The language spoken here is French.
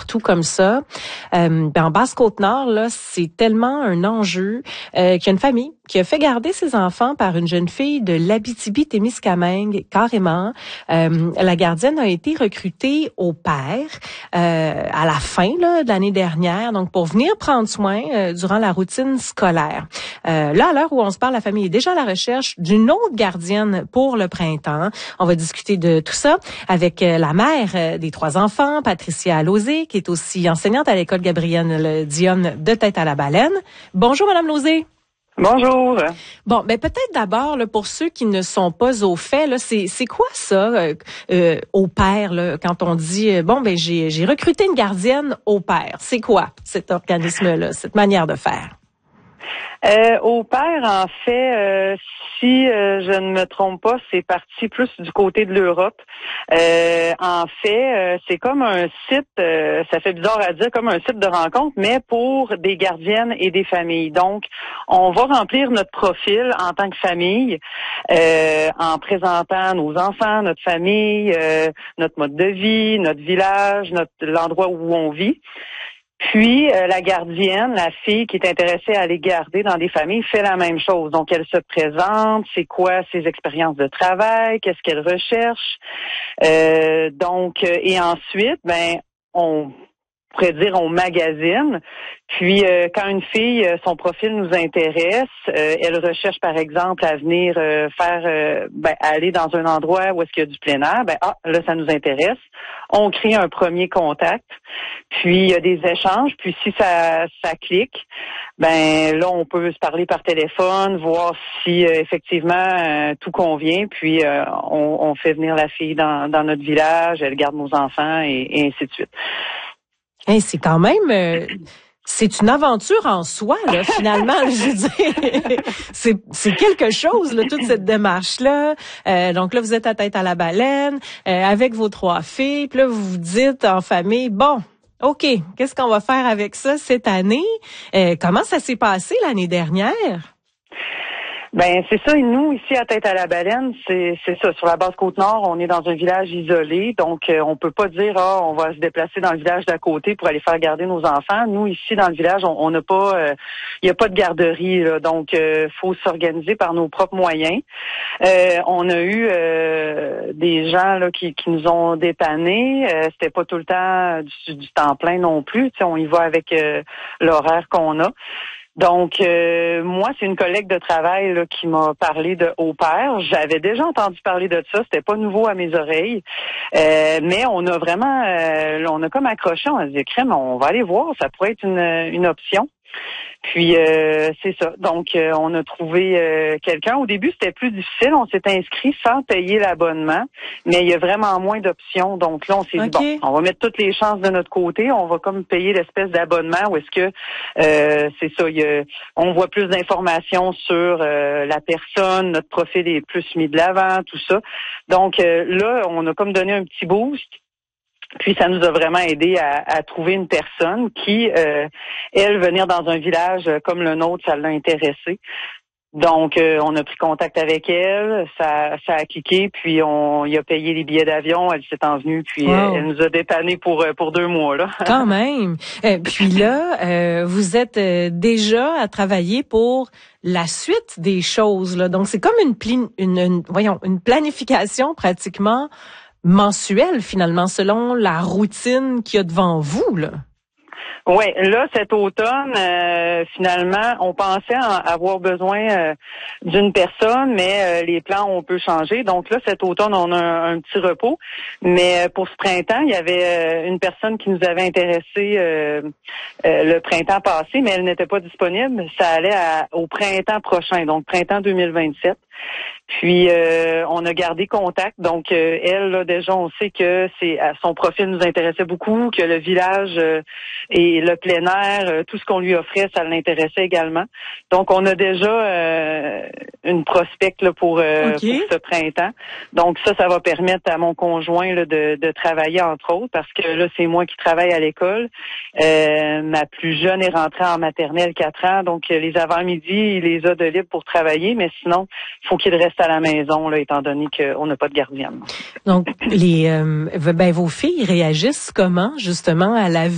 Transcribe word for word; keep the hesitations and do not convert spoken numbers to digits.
partout comme ça. Euh, ben en Basse-Côte-Nord, là, c'est tellement un enjeu euh, qu'il y a une famille qui a fait garder ses enfants par une jeune fille de l'Abitibi-Témiscamingue, carrément. Euh, la gardienne a été recrutée au père euh, à la fin là, de l'année dernière, donc pour venir prendre soin euh, durant la routine scolaire. Euh, là, à l'heure où on se parle, la famille est déjà à la recherche d'une autre gardienne pour le printemps. On va discuter de tout ça avec euh, la mère euh, des trois enfants, Patricia Lozé, qui est aussi enseignante à l'école Gabrielle Dionne de Tête-à-la-Baleine. Bonjour, Madame Lozé. Bonjour. Bon, ben peut-être d'abord là, pour ceux qui ne sont pas au fait, là, c'est c'est quoi ça euh, euh, au pair là, quand on dit euh, bon ben j'ai j'ai recruté une gardienne au pair. C'est quoi cet organisme-là, cette manière de faire? Euh, au pair, en fait, euh, si euh, je ne me trompe pas, c'est parti plus du côté de l'Europe. Euh, en fait, euh, c'est comme un site, euh, ça fait bizarre à dire, comme un site de rencontre, mais pour des gardiennes et des familles. Donc, on va remplir notre profil en tant que famille, euh, en présentant nos enfants, notre famille, euh, notre mode de vie, notre village, notre l'endroit où on vit. Puis, euh, la gardienne, la fille qui est intéressée à aller garder dans des familles, fait la même chose. Donc, elle se présente, c'est quoi ses expériences de travail, qu'est-ce qu'elle recherche. Euh, donc, euh, et ensuite, ben, on pourrait dire on magasine. Puis, euh, quand une fille, euh, son profil nous intéresse, euh, elle recherche, par exemple, à venir euh, faire, euh, ben, aller dans un endroit où est-ce qu'il y a du plein air, ben, ah, là, ça nous intéresse. On crée un premier contact, puis il y a des échanges, puis si ça, ça clique, ben là, on peut se parler par téléphone, voir si euh, effectivement euh, tout convient, puis euh, on, on fait venir la fille dans, dans notre village, elle garde nos enfants et, et ainsi de suite. Hey, c'est quand même... Euh... C'est une aventure en soi, là, finalement. Je veux dire, c'est, c'est quelque chose, là, toute cette démarche-là. Euh, donc là, vous êtes à Tête-à-la-Baleine, euh, avec vos trois filles. Puis là, vous vous dites en famille, bon, OK, qu'est-ce qu'on va faire avec ça cette année? Euh, comment ça s'est passé l'année dernière? Ben c'est ça, et nous, ici à Tête-à-la-Baleine, c'est c'est ça. Sur la Basse-Côte-Nord, on est dans un village isolé, donc euh, on peut pas dire ah on va se déplacer dans le village d'à côté pour aller faire garder nos enfants. Nous, ici, dans le village, on n'a pas il euh, y a pas de garderie, là, donc euh, faut s'organiser par nos propres moyens. Euh, on a eu euh, des gens là qui, qui nous ont dépannés. Euh, c'était pas tout le temps du, du temps plein non plus. Tu sais, on y va avec euh, l'horaire qu'on a. Donc, euh, moi, c'est une collègue de travail là, qui m'a parlé de au pair. J'avais déjà entendu parler de ça, c'était pas nouveau à mes oreilles. Euh, mais on a vraiment, euh, on a comme accroché, on a dit, crème, on va aller voir, ça pourrait être une, une option. Puis euh, c'est ça. Donc euh, on a trouvé euh, quelqu'un. Au début, c'était plus difficile. On s'est inscrit sans payer l'abonnement, mais il y a vraiment moins d'options. Donc là, on s'est Okay. dit bon, on va mettre toutes les chances de notre côté. On va comme payer l'espèce d'abonnement où est-ce que euh, c'est ça. Il y a, on voit plus d'informations sur euh, la personne, notre profil est plus mis de l'avant, tout ça. Donc euh, là, on a comme donné un petit boost. Puis ça nous a vraiment aidé à, à trouver une personne qui, euh, elle, venir dans un village comme le nôtre, ça l'a intéressée. Donc, euh, on a pris contact avec elle, ça, ça a cliqué, puis on y a payé les billets d'avion, elle s'est envenue, puis wow. euh, elle nous a dépanné pour pour deux mois là. Quand même. Euh, puis là, euh, vous êtes euh, déjà à travailler pour la suite des choses là. Donc c'est comme une, pli- une, une voyons une planification pratiquement mensuelle finalement selon la routine qu'il y a devant vous là. Oui, là, cet automne, euh, finalement, on pensait en avoir besoin euh, d'une personne, mais euh, les plans ont peu changé. Donc là, cet automne, on a un, un petit repos. Mais euh, pour ce printemps, il y avait euh, une personne qui nous avait intéressé euh, euh, le printemps passé, mais elle n'était pas disponible. Ça allait à, au printemps prochain, donc printemps deux mille vingt-sept. Puis euh, on a gardé contact. Donc euh, elle, là, déjà, on sait que c'est son profil nous intéressait beaucoup, que le village euh, et le plein air, euh, tout ce qu'on lui offrait, ça l'intéressait également. Donc on a déjà euh, une prospecte là, pour, euh, okay. pour ce printemps. Donc ça, ça va permettre à mon conjoint là, de, de travailler entre autres, parce que là, c'est moi qui travaille à l'école. Euh, ma plus jeune est rentrée en maternelle quatre ans, donc les avant-midi, il les a de libre pour travailler, mais sinon, il faut qu'il reste à la maison, là, étant donné qu'on n'a pas de gardienne. Donc, les, euh, ben, vos filles réagissent comment, justement, à la